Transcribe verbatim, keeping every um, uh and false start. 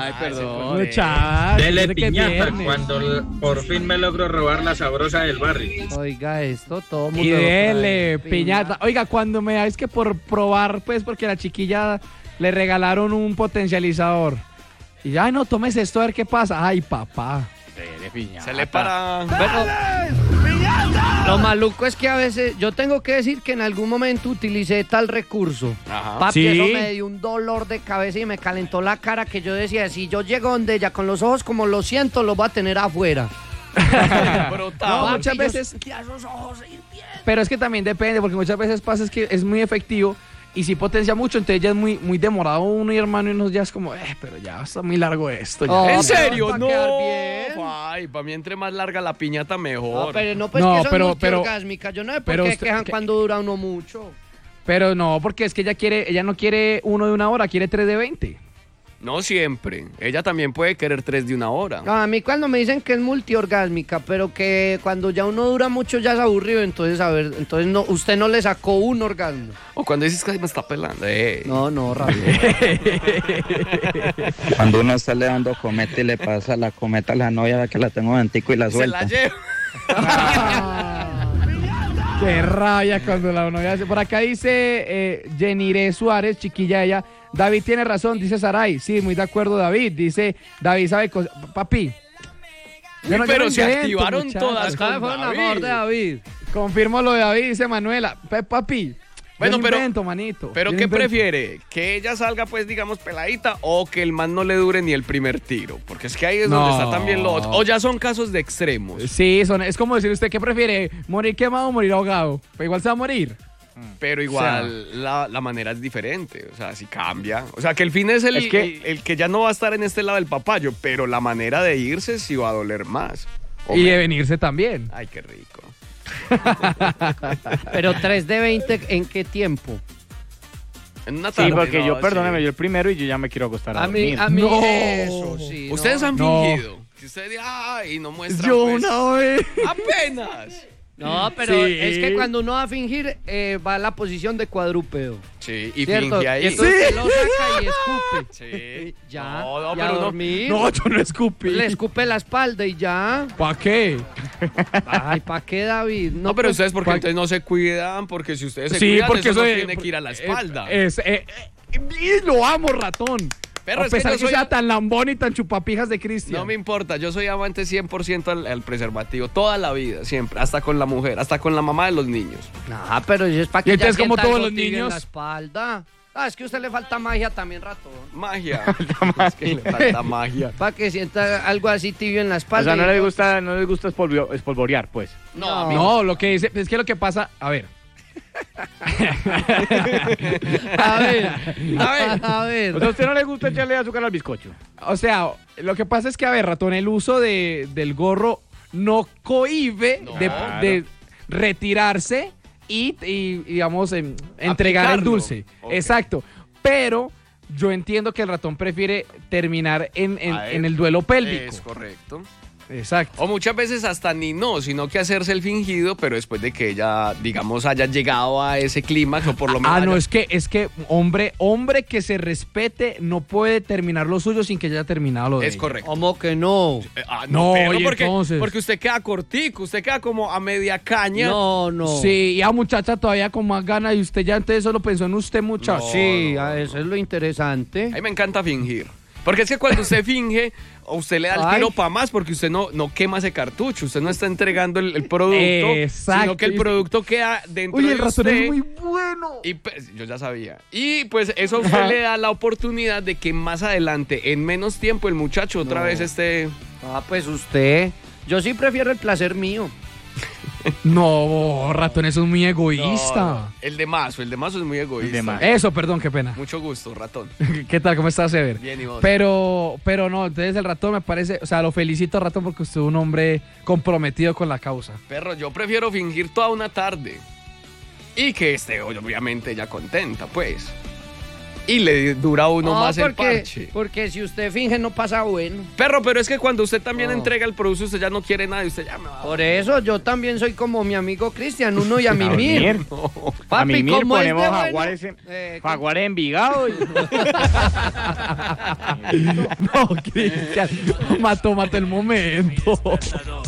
Ay, perdón. Muchachos. Dele piñata cuando por fin me logro robar la sabrosa del barrio. Oiga esto, todo mundo. Y lo dele, trae. piñata. Oiga, cuando me es que por probar, pues, porque la chiquilla le regalaron un potencializador. Y ya, ay, no, tomes esto a ver qué pasa. Ay, papá. Dele piñata. Se le para. Lo maluco es que a veces yo tengo que decir que en algún momento utilicé tal recurso. Ajá. Papi, ¿Sí? eso me dio un dolor de cabeza y me calentó la cara que yo decía, si yo llego donde ella con los ojos como lo siento, los voy a tener afuera. No, muchas veces. Pero es que también depende, porque muchas veces pasa es que es muy efectivo y si potencia mucho, entonces ya es muy, muy demorado uno y hermano y unos ya es como, eh, pero ya está muy largo esto. Ya. Oh, ¿En pero serio? para No. quedar bien. Ay, para mí entre más larga la piñata mejor. No, pero no, pues No, que son pero- muy pero- orgásmicas. Yo no sé por pero qué usted- quejan que- cuando dura uno mucho. Pero no, porque es que ella quiere, ella no quiere uno de una hora, quiere tres de veinte. No siempre. Ella también puede querer tres de una hora. No, a mí cuando me dicen que es multiorgásmica, pero que cuando ya uno dura mucho ya es aburrido, entonces a ver, entonces no, usted no le sacó un orgasmo. O cuando dices que me está pelando. Eh. No, no, rápido. Cuando uno está le dando cometa y le pasa la cometa a la novia que la tengo antico y la Se la suelta. llevo. Qué rabia cuando la novia hace. Por acá dice eh, Jenire Suárez, chiquilla ella. David tiene razón, dice Saray. Sí, muy de acuerdo, David. Dice, David sabe cosas. Papi. yo no- yo Pero no se invento, activaron muchacho. todas Acá con fue un David. amor de David. Confirmo lo de David, dice Manuela. Pe- papi. Bueno, yo no pero- invento, manito. Pero Yo no ¿qué invento. prefiere? ¿Que ella salga, pues, digamos, peladita o que el man no le dure ni el primer tiro? Porque es que ahí es donde No. está también lo otro. O ya son casos de extremos. Sí, son, es como decir usted, ¿qué prefiere? ¿Morir quemado o morir ahogado? Pues igual se va a morir. Pero igual la, la manera es diferente. O sea, si cambia. O sea, que el fin es el, Es que- el, el que ya no va a estar en este lado del papayo. Pero la manera de irse sí va a doler más. O Y de menos. venirse también. Ay, qué rico. Pero tres de veinte, ¿en qué tiempo? En una tarde. Sí, porque no, yo, perdóneme, sí. yo el primero y yo ya me quiero acostar a A mí, dormir. a mí No. eso, sí. Ustedes no. han No. fingido. Que usted diga, ay, no muestra. Yo pues, una vez. Apenas. No, pero Sí. es que cuando uno va a fingir, eh, va a la posición de cuadrúpedo. Sí, y ¿Cierto? finge Y ahí. entonces se lo saca y escupe. Sí. Ya, No, no, y a pero no. dormir. No, yo no escupí. Le escupe la espalda y ya. ¿Para qué? Ay, ¿para qué, David? No, pero pues, ustedes porque ¿cuál? entonces no se cuidan, porque si ustedes se Sí, cuidan, porque eso no soy- tiene que ir a la espalda. Es, es- eh, eh, y lo amo, ratón. Perro, a es que pesar yo que, soy- sea tan lambón y tan chupapijas de Cristian. No me importa, yo soy amante cien por ciento al, al preservativo, toda la vida, siempre, hasta con la mujer, hasta con la mamá de los niños. No, pero eso es para Y que entonces, ya como sienta todos algo los tibio en niños. la espalda. Ah, es que a usted le falta magia también, ratón. Magia. Es que le falta magia. Para que sienta algo así tibio en la O espalda. sea, no y le gusta, no le gusta espolvio- espolvorear, pues. No, a mí No, lo que dice, es que lo que pasa, a ver. A ver, a ver, a ver. O sea, ¿a usted no le gusta echarle azúcar al bizcocho? O sea, lo que pasa es que, a ver, ratón, el uso de, del gorro no cohíbe No. de, Claro. de retirarse y, y, digamos, em, entregar el Aplicarlo. dulce. Ok. Exacto. Pero yo entiendo que el ratón prefiere terminar en, en- A en él. el duelo pélvico. Es correcto. Exacto. O muchas veces hasta ni no, sino que hacerse el fingido, pero después de que ella, digamos, haya llegado a ese clímax, o por lo menos Ah, no, haya- es que, es que hombre, hombre que se respete no puede terminar lo suyo sin que ya haya terminado lo de es ella. correcto. ¿Cómo que no? Eh, ah, No, pero y porque, entonces. porque usted queda cortico, usted queda como a media caña. No, no. Sí, y a muchacha todavía con más ganas y usted ya entonces solo pensó en usted, muchacho. No. Sí, ah, eso es lo interesante. A mí me encanta fingir. Porque es que cuando usted finge, a usted le da el Ay. tiro para más porque usted no, no quema ese cartucho. Usted no está entregando el, el producto, Exacto. sino que el producto queda dentro Oye, de el ratón usted. es muy bueno. Y pues, yo ya sabía. Y pues eso a usted le da la oportunidad de que más adelante, en menos tiempo, el muchacho otra No. vez esté... Ah, pues usted. Yo sí prefiero el placer mío. No, ratón, eso es muy egoísta. No, el de mazo, el de mazo es muy egoísta. El de mazo. Eso, perdón, qué pena. Mucho gusto, ratón. ¿Qué tal? ¿Cómo estás, Ever? Bien, y vos. Pero, pero no, entonces el ratón me parece, o sea, lo felicito, ratón, porque usted es un hombre comprometido con la causa. Perro, yo prefiero fingir toda una tarde. Y que esté, obviamente, ella contenta, pues. y le dura a uno No, más el porque, parche. porque si usted finge no pasa bueno. Perro, pero es que cuando usted también No. entrega el producto, usted ya no quiere nada y usted ya me va a... Por eso yo también soy como mi amigo Cristian, uno y a mi mir. Mir. A Papi, mimir ¿cómo es de ponemos bueno? jaguares en, Eh, jaguares en Envigado. y- No, Cristian, mató, mató el momento.